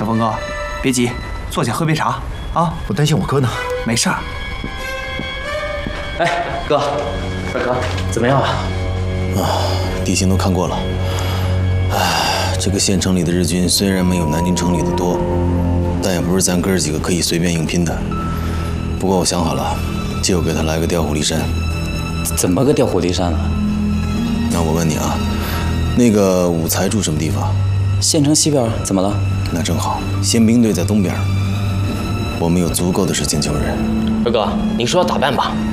小峰哥，别急，坐下喝杯茶啊。 我担心我哥呢。 没事儿。 哎，哥，二哥，怎么样啊？ 地形都看过了。这个县城里的日军虽然没有南京城里的多，但也不是咱哥几个可以随便硬拼的。不过我想好了，就给他来个调虎离山。 怎么个调虎离山啊？ 那我问你啊，那个武才住什么地方？ 县城西边，怎么了？ 那正好，宪兵队在东边，我们有足够的时间救人。 二哥，你说要打扮吧？